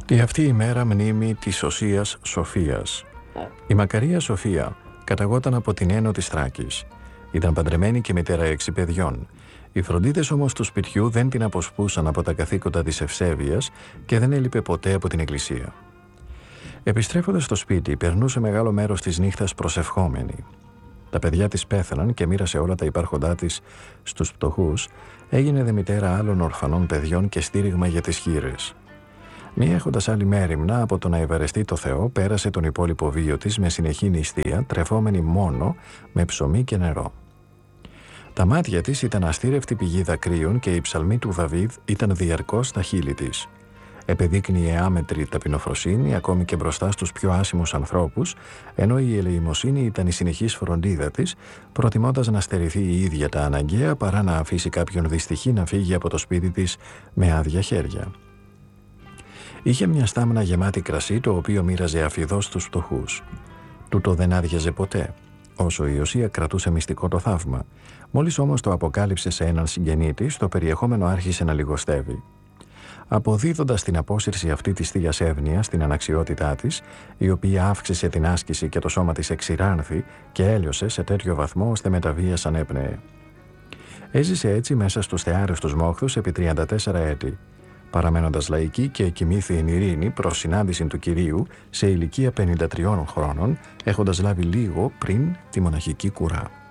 Η αυτή η μέρα μνήμη της Οσίας Σοφίας. Η Μακαρία Σοφία καταγόταν από την Ένο της Θράκης. Ήταν παντρεμένη και μητέρα 6 παιδιών. Οι φροντίδες όμως του σπιτιού δεν την αποσπούσαν από τα καθήκοντα της ευσέβειας και δεν έλειπε ποτέ από την εκκλησία. Επιστρέφοντας στο σπίτι, περνούσε μεγάλο μέρος της νύχτας προσευχόμενη. Τα παιδιά της πέθαναν και μοίρασε όλα τα υπάρχοντά της στους φτωχούς, έγινε δε μητέρα άλλων ορφανών παιδιών και στήριγμα για τις χήρες. Μη έχοντας άλλη μέριμνα από το να ευαρεστεί το Θεό, πέρασε τον υπόλοιπο βίο της με συνεχή νηστεία, τρεφόμενη μόνο με ψωμί και νερό. Τα μάτια της ήταν αστήρευτη πηγή δακρύων και η ψαλμή του Δαβίδ ήταν διαρκώς στα χείλη της. Επεδείκνυε άμετρη ταπεινοφροσύνη ακόμη και μπροστά στους πιο άσημους ανθρώπους, ενώ η ελεημοσύνη ήταν η συνεχής φροντίδα της, προτιμώντας να στερηθεί η ίδια τα αναγκαία παρά να αφήσει κάποιον δυστυχή να φύγει από το σπίτι της με άδεια χέρια. Είχε μια στάμνα γεμάτη κρασί, το οποίο μοίραζε αφιδώς στους φτωχούς. Τούτο δεν άδειαζε ποτέ, όσο η Οσία κρατούσε μυστικό το θαύμα. Μόλις όμως το αποκάλυψε σε έναν συγγενή της, το περιεχόμενο άρχισε να λιγοστεύει. Αποδίδοντας την απόσυρση αυτή της θείας εύνοια στην αναξιότητά της, η οποία αύξησε την άσκηση και το σώμα της εξηράνθη και έλειωσε σε τέτοιο βαθμό ώστε με τα βίας ανέπνεε. Έζησε έτσι μέσα στους θεάρευτους μόχθους επί 34 έτη, παραμένοντας λαϊκή και κοιμήθη εν ειρήνη προς συνάντηση του Κυρίου σε ηλικία 53 χρόνων, έχοντας λάβει λίγο πριν τη μοναχική κουρά.